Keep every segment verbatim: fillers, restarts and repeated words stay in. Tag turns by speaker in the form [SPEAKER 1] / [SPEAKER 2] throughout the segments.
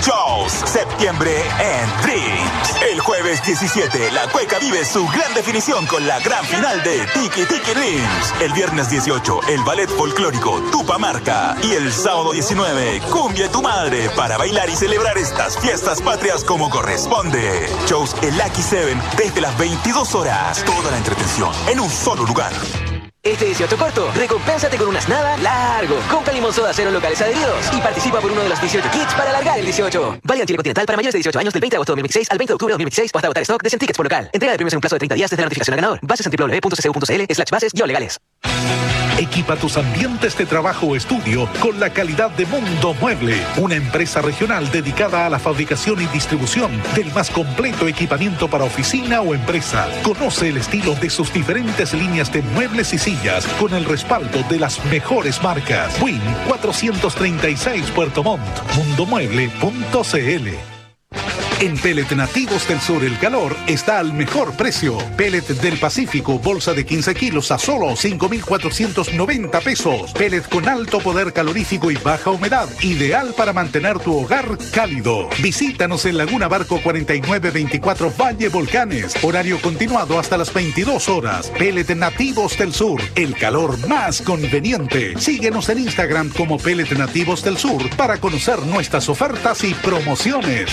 [SPEAKER 1] Shows, septiembre en Dreams. El jueves diecisiete, La Cueca vive su gran definición con la gran final de Tiki Tiki Dreams. El viernes dieciocho, el ballet folclórico Tupamarca. Y el sábado diecinueve, Cumbia tu Madre, para bailar y celebrar estas fiestas patrias como corresponde. Shows en Lucky Seven desde las veintidós horas. Toda la entretención en un solo lugar.
[SPEAKER 2] Este dieciocho corto, recompénsate con unas nada largo. Compra limón soda cero locales adheridos y participa por uno de los dieciocho kits para alargar el dieciocho. Válido en Chile Continental para mayores de dieciocho años del veinte de agosto de dos mil veintiséis al veinte de octubre de dos mil veintiséis o hasta agotar stock de cien tickets por local. Entrega de premios en un plazo de treinta días desde la notificación al ganador. Bases en doble u doble u doble u punto c c u punto c l slash bases guión legales.
[SPEAKER 3] Equipa tus ambientes de trabajo o estudio con la calidad de Mundo Mueble, una empresa regional dedicada a la fabricación y distribución del más completo equipamiento para oficina o empresa. Conoce el estilo de sus diferentes líneas de muebles y sillas con el respaldo de las mejores marcas. Win cuatrocientos treinta y seis Puerto Montt, mundomueble punto c l. En Pellet Nativos del Sur el calor está al mejor precio. Pellet del Pacífico, bolsa de quince kilos a solo cinco mil cuatrocientos noventa pesos. Pellet con alto poder calorífico y baja humedad, ideal para mantener tu hogar cálido. Visítanos en Laguna Barco cuarenta y nueve veinticuatro Valle Volcanes. Horario continuado hasta las veintidós horas. Pellet Nativos del Sur, el calor más conveniente. Síguenos en Instagram como Pellet Nativos del Sur para conocer nuestras ofertas y promociones.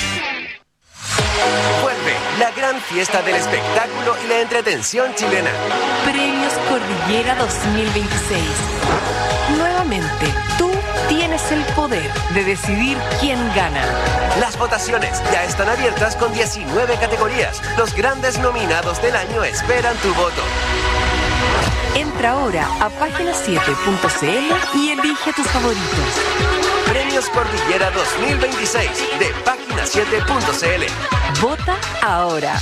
[SPEAKER 4] Vuelve la gran fiesta del espectáculo y la entretención chilena.
[SPEAKER 5] Premios Cordillera dos mil veintiséis. Nuevamente, tú tienes el poder de decidir quién gana.
[SPEAKER 4] Las votaciones ya están abiertas con diecinueve categorías. Los grandes nominados del año esperan tu voto.
[SPEAKER 5] Entra ahora a página siete punto c l y elige tus favoritos.
[SPEAKER 4] Premios Cordillera dos mil veintiséis de página siete punto c l.
[SPEAKER 5] Vota ahora.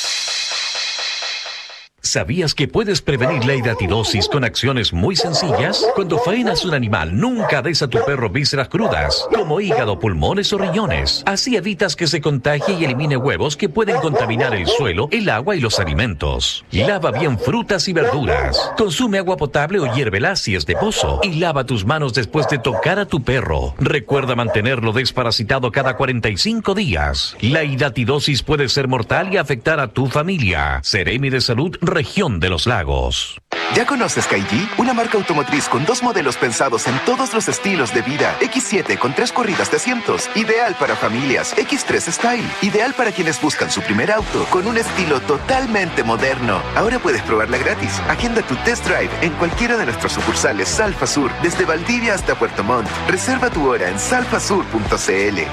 [SPEAKER 6] ¿Sabías que puedes prevenir la hidatidosis con acciones muy sencillas? Cuando faenas un animal, nunca des a tu perro vísceras crudas, como hígado, pulmones o riñones. Así evitas que se contagie y elimine huevos que pueden contaminar el suelo, el agua y los alimentos. Lava bien frutas y verduras. Consume agua potable o hiérvela si es de pozo. Y lava tus manos después de tocar a tu perro. Recuerda mantenerlo desparasitado cada cuarenta y cinco días. La hidatidosis puede ser mortal y afectar a tu familia. Seremi de Salud, Región de los Lagos.
[SPEAKER 7] ¿Ya conoces Kaiji? Una marca automotriz con dos modelos pensados en todos los estilos de vida. equis siete con tres corridas de asientos, ideal para familias. equis tres Style, ideal para quienes buscan su primer auto, con un estilo totalmente moderno. Ahora puedes probarla gratis. Agenda tu test drive en cualquiera de nuestros sucursales Salfa Sur, desde Valdivia hasta Puerto Montt. Reserva tu hora en salfasur punto c l.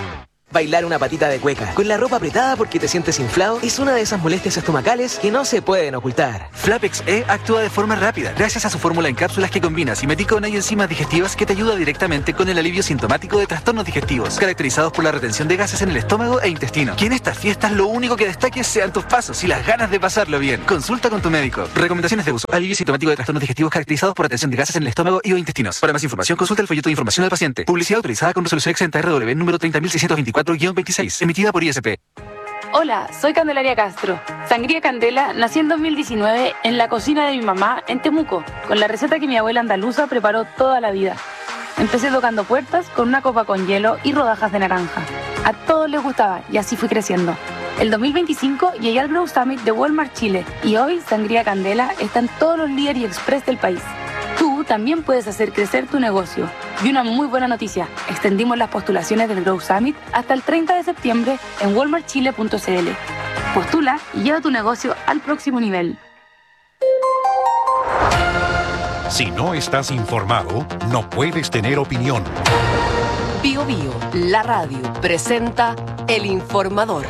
[SPEAKER 2] Bailar una patita de cueca con la ropa apretada porque te sientes inflado es una de esas molestias estomacales que no se pueden ocultar.
[SPEAKER 8] Flapex E actúa de forma rápida gracias a su fórmula en cápsulas que combina simeticona y enzimas digestivas que te ayuda directamente con el alivio sintomático de trastornos digestivos caracterizados por la retención de gases en el estómago e intestino. Que en estas fiestas lo único que destaque sean tus pasos y las ganas de pasarlo bien. Consulta con tu médico. Recomendaciones de uso. Alivio sintomático de trastornos digestivos caracterizados por retención de gases en el estómago y o intestinos. Para más información consulta el folleto de información del paciente. Publicidad autorizada con resolución exenta R W número treinta mil seiscientos veinticuatro guión veintiséis, emitida por I S P.
[SPEAKER 9] Hola, soy Candelaria Castro. Sangría Candela nació en dos mil diecinueve en la cocina de mi mamá en Temuco, con la receta que mi abuela andaluza preparó toda la vida. Empecé tocando puertas con una copa con hielo y rodajas de naranja. A todos les gustaba y así fui creciendo. El dos mil veinticinco llegué al Grow Summit de Walmart Chile y hoy Sangría Candela está en todos los líderes y express del país. Tú también puedes hacer crecer tu negocio. Y una muy buena noticia, extendimos las postulaciones del Grow Summit hasta el treinta de septiembre en walmart chile punto c l. Postula y lleva tu negocio al próximo nivel.
[SPEAKER 3] Si no estás informado, no puedes tener opinión.
[SPEAKER 5] Bio Bio, la radio, presenta El Informador.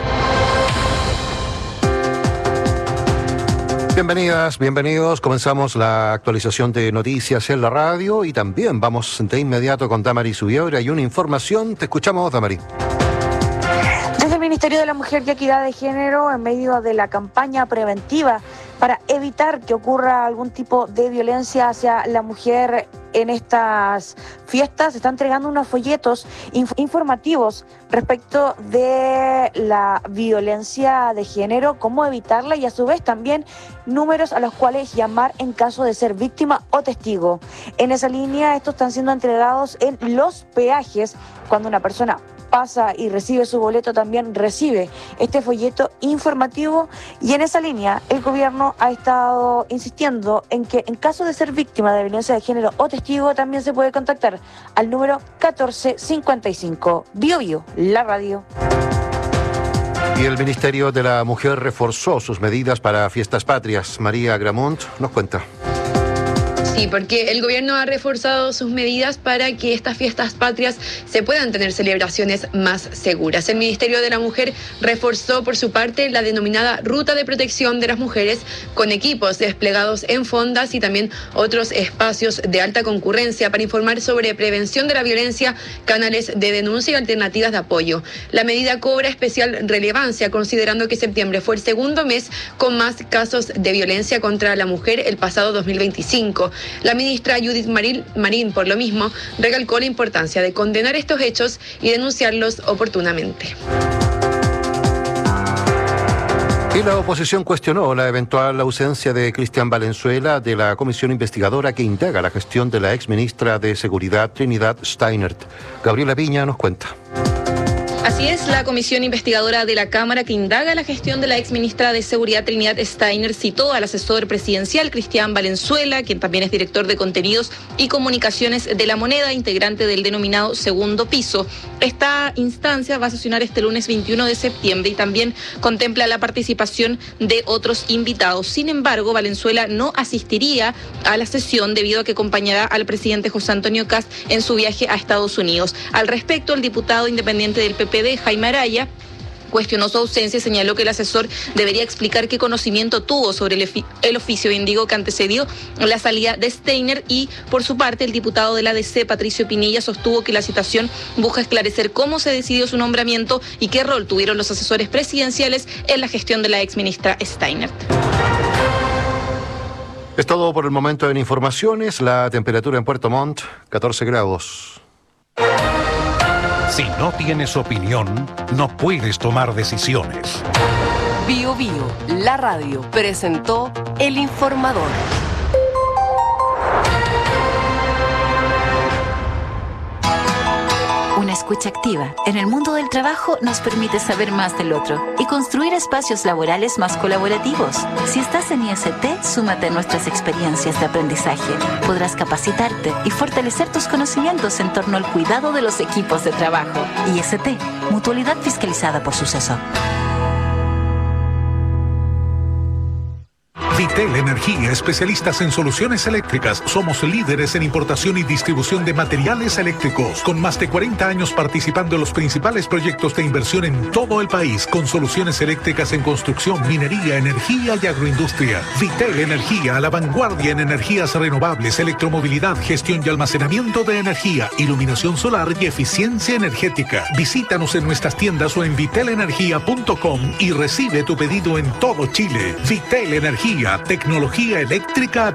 [SPEAKER 10] Bienvenidas, bienvenidos. Comenzamos la actualización de noticias en la radio y también vamos de inmediato con Damari Subiora y una información. Te escuchamos, Damari.
[SPEAKER 11] Desde el Ministerio de la Mujer y Equidad de Género, en medio de la campaña preventiva para evitar que ocurra algún tipo de violencia hacia la mujer en estas fiestas, se están entregando unos folletos inf- informativos respecto de la violencia de género, cómo evitarla y a su vez también números a los cuales llamar en caso de ser víctima o testigo. En esa línea, estos están siendo entregados en los peajes cuando una persona pasa y recibe su boleto también recibe este folleto informativo, y en esa línea el gobierno ha estado insistiendo en que en caso de ser víctima de violencia de género o testigo también se puede contactar al número catorce cincuenta y cinco. Bio Bio, la radio.
[SPEAKER 10] Y el Ministerio de la Mujer reforzó sus medidas para fiestas patrias. María Gramont nos cuenta.
[SPEAKER 12] Sí, porque el gobierno ha reforzado sus medidas para que estas fiestas patrias se puedan tener celebraciones más seguras. El Ministerio de la Mujer reforzó por su parte la denominada Ruta de Protección de las Mujeres, con equipos desplegados en fondas y también otros espacios de alta concurrencia para informar sobre prevención de la violencia, canales de denuncia y alternativas de apoyo. La medida cobra especial relevancia considerando que septiembre fue el segundo mes con más casos de violencia contra la mujer el pasado dos mil veinticinco. La ministra Judith Marín, Marín, por lo mismo, recalcó la importancia de condenar estos hechos y denunciarlos oportunamente.
[SPEAKER 10] Y la oposición cuestionó la eventual ausencia de Cristian Valenzuela de la comisión investigadora que indaga la gestión de la exministra de Seguridad Trinidad Steinert. Gabriela Piña nos cuenta.
[SPEAKER 13] Así es, la comisión investigadora de la Cámara que indaga la gestión de la exministra de Seguridad Trinidad Steiner citó al asesor presidencial Cristian Valenzuela, quien también es director de contenidos y comunicaciones de La Moneda, integrante del denominado Segundo Piso. Esta instancia va a sesionar este lunes veintiuno de septiembre y también contempla la participación de otros invitados. Sin embargo, Valenzuela no asistiría a la sesión debido a que acompañará al presidente José Antonio Kast en su viaje a Estados Unidos. Al respecto, el diputado independiente del P P D, Jaime Araya, cuestionó su ausencia y señaló que el asesor debería explicar qué conocimiento tuvo sobre el, el oficio índigo que antecedió la salida de Steiner. Y por su parte, el diputado de la A D C, Patricio Pinilla, sostuvo que la citación busca esclarecer cómo se decidió su nombramiento y qué rol tuvieron los asesores presidenciales en la gestión de la exministra Steiner.
[SPEAKER 10] Es todo por el momento en informaciones. La temperatura en Puerto Montt, catorce grados.
[SPEAKER 3] Si no tienes opinión, no puedes tomar decisiones.
[SPEAKER 5] Bio Bio, la radio, presentó El Informador.
[SPEAKER 14] Una escucha activa en el mundo del trabajo nos permite saber más del otro y construir espacios laborales más colaborativos. Si estás en I S T, súmate a nuestras experiencias de aprendizaje. Podrás capacitarte y fortalecer tus conocimientos en torno al cuidado de los equipos de trabajo. I S T, mutualidad fiscalizada por Suceso.
[SPEAKER 3] Vitel Energía, especialistas en soluciones eléctricas. Somos líderes en importación y distribución de materiales eléctricos, con más de cuarenta años participando en los principales proyectos de inversión en todo el país, con soluciones eléctricas en construcción, minería, energía y agroindustria. Vitel Energía, a la vanguardia en energías renovables, electromovilidad, gestión y almacenamiento de energía, iluminación solar y eficiencia energética. Visítanos en nuestras tiendas o en vitel energía punto com y recibe tu pedido en todo Chile. Vitel Energía, tecnología eléctrica